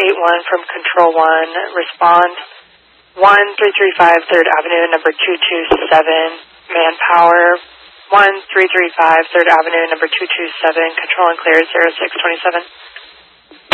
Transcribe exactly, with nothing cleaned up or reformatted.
eight one from Control one. Respond one three three five third Avenue, number two two seven. Manpower one three three five third Avenue, number two two seven. Control and clear zero six two seven.